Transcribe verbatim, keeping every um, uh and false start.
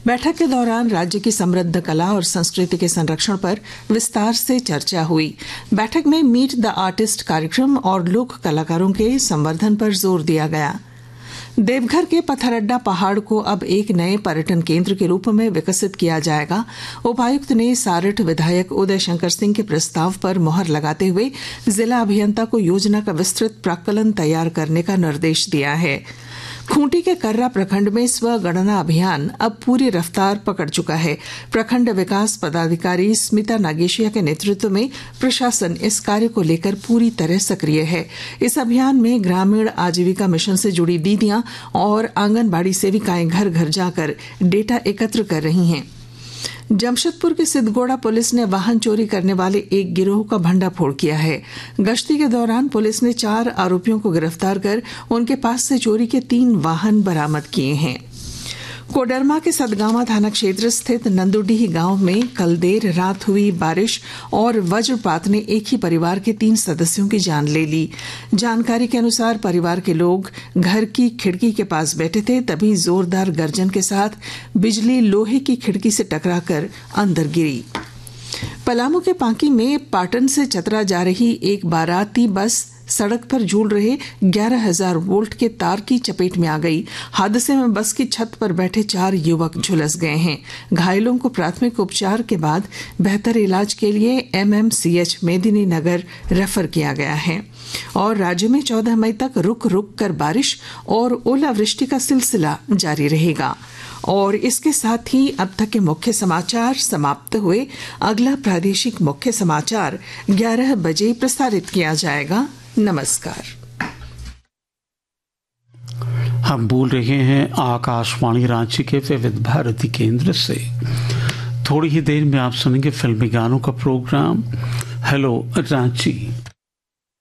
बैठक के दौरान राज्य की समृद्ध कला और संस्कृति के संरक्षण पर विस्तार से चर्चा हुई। बैठक में मीट द आर्टिस्ट कार्यक्रम और लोक कलाकारों के संवर्धन पर जोर दिया गया। देवघर के पत्थरअड्डा पहाड़ को अब एक नए पर्यटन केंद्र के रूप में विकसित किया जाएगा। उपायुक्त ने सारठ विधायक उदय शंकर सिंह के प्रस्ताव पर मुहर लगाते हुए जिला अभियंता को योजना का विस्तृत प्राक्कलन तैयार करने का निर्देश दिया है। खूंटी के कर्रा प्रखंड में स्वगणना अभियान अब पूरी रफ्तार पकड़ चुका है। प्रखंड विकास पदाधिकारी स्मिता नागेशिया के नेतृत्व में प्रशासन इस कार्य को लेकर पूरी तरह सक्रिय है। इस अभियान में ग्रामीण आजीविका मिशन से जुड़ी दीदियां और आंगनबाड़ी सेविकाएं घर घर जाकर डेटा एकत्र कर रही हैं। जमशेदपुर के सिद्धगोड़ा पुलिस ने वाहन चोरी करने वाले एक गिरोह का भंडाफोड़ किया है। गश्ती के दौरान पुलिस ने चार आरोपियों को गिरफ्तार कर उनके पास से चोरी के तीन वाहन बरामद किए हैं। कोडरमा के सतगावा थाना क्षेत्र स्थित नंदुडीह गांव में कल देर रात हुई बारिश और वज्रपात ने एक ही परिवार के तीन सदस्यों की जान ले ली। जानकारी के अनुसार परिवार के लोग घर की खिड़की के पास बैठे थे, तभी जोरदार गर्जन के साथ बिजली लोहे की खिड़की से टकराकर अंदर गिरी। पलामू के पांकी में पाटन से चतरा जा रही एक बाराती बस सड़क पर झूल रहे ग्यारह हजार वोल्ट के तार की चपेट में आ गई। हादसे में बस की छत पर बैठे चार युवक झुलस गए हैं। घायलों को प्राथमिक उपचार के बाद बेहतर इलाज के लिए एमएमसीएच मेदिनी नगर रेफर किया गया है। और राज्य में चौदह मई तक रुक रुक कर बारिश और ओलावृष्टि का सिलसिला जारी रहेगा। और इसके साथ ही अब तक के मुख्य समाचार समाप्त हुए। अगला प्रादेशिक मुख्य समाचार ग्यारह बजे प्रसारित किया जाएगा। नमस्कार। हम बोल रहे हैं आकाशवाणी रांची के विविध भारती केंद्र से। थोड़ी ही देर में आप सुनेंगे फिल्मी गानों का प्रोग्राम हेलो रांची।